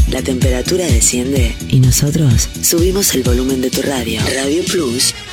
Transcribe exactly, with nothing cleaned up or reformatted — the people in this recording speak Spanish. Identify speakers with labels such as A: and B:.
A: la temperatura desciende y nosotros subimos el volumen de tu radio. Radio Plus